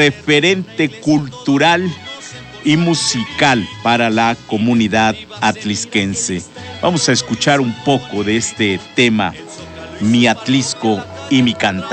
referente cultural y musical para la comunidad atlisquense. Vamos a escuchar un poco de este tema, Mi Atlisco y mi cantar.